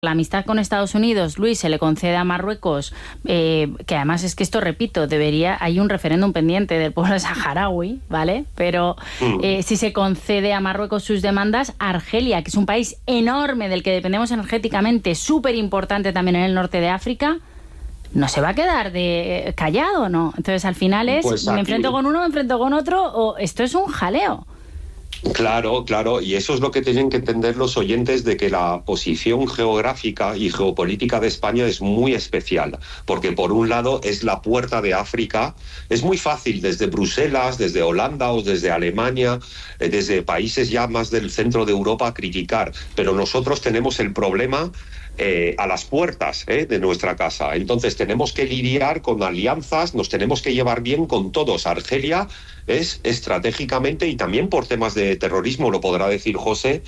La amistad con Estados Unidos, Luis, se le concede a Marruecos, que además es que esto, repito, hay un referéndum pendiente del pueblo saharaui, ¿vale? Pero si se concede a Marruecos sus demandas, Argelia, que es un país enorme del que dependemos energéticamente, súper importante también en el norte de África, no se va a quedar callado, ¿no? Entonces, al final me enfrento con uno, me enfrento con otro, o esto es un jaleo. Claro, y eso es lo que tienen que entender los oyentes, de que la posición geográfica y geopolítica de España es muy especial, porque por un lado es la puerta de África. Es muy fácil desde Bruselas, desde Holanda o desde Alemania, desde países ya más del centro de Europa, criticar, pero nosotros tenemos el problema a las puertas de nuestra casa. Entonces tenemos que lidiar con alianzas, nos tenemos que llevar bien con todos. Argelia es estratégicamente, y también por temas de terrorismo, lo podrá decir José,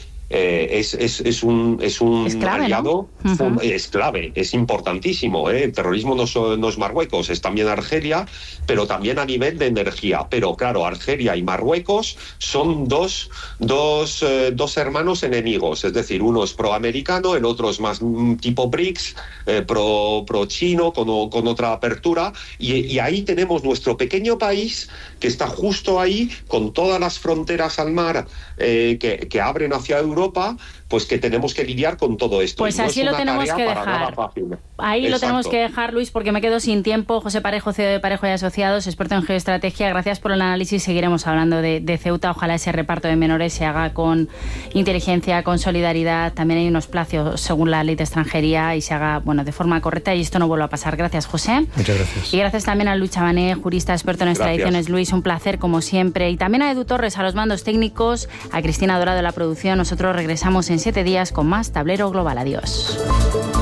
es un clave, aliado, ¿no? Es clave, es importantísimo. El terrorismo no es Marruecos, es también Argelia, pero también a nivel de energía. Pero claro, Argelia y Marruecos son dos hermanos enemigos, es decir, uno es proamericano, el otro es más tipo BRICS, pro chino, con otra apertura, y ahí tenemos nuestro pequeño país que está justo ahí, con todas las fronteras al mar que abren hacia Europa, pues que tenemos que lidiar con todo esto. Pues así lo tenemos que dejar. Ahí lo tenemos que dejar, Luis, porque me quedo sin tiempo. José Parejo, CEO de Parejo y Asociados, experto en geoestrategia, gracias por el análisis. Seguiremos hablando de Ceuta. Ojalá ese reparto de menores se haga con inteligencia, con solidaridad. También hay unos plazos según la ley de extranjería y se haga de forma correcta y esto no vuelva a pasar. Gracias, José. Muchas gracias. Y gracias también a Luis Chabané, jurista experto en extradiciones. Luis, un placer como siempre. Y también a Edu Torres, a los mandos técnicos, a Cristina Dorado de la producción. Nosotros regresamos en 7 días con más Tablero Global. Adiós.